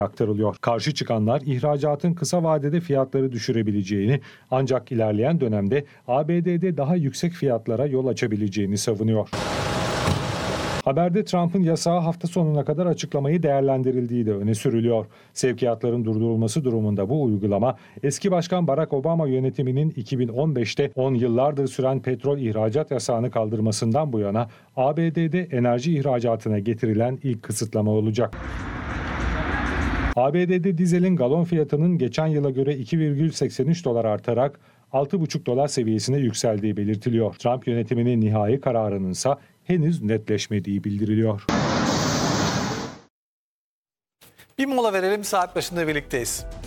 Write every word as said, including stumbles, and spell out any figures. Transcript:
aktarılıyor. Karşı çıkanlar ihracatın kısa vadede fiyatları düşürebileceğini ancak ilerleyen dönemde A B D'de daha yüksek fiyatlara yol açabileceğini savunuyor. Haberde Trump'ın yasağı hafta sonuna kadar açıklamayı değerlendirildiği de öne sürülüyor. Sevkiyatların durdurulması durumunda bu uygulama eski başkan Barack Obama yönetiminin iki bin on beşte on yıllardır süren petrol ihracat yasağını kaldırmasından bu yana A B D'de enerji ihracatına getirilen ilk kısıtlama olacak. A B D'de dizelin galon fiyatının geçen yıla göre iki virgül seksen üç dolar artarak altı buçuk dolar seviyesine yükseldiği belirtiliyor. Trump yönetiminin nihai kararının ise henüz netleşmediği bildiriliyor. Bir mola verelim, saat başında birlikteyiz.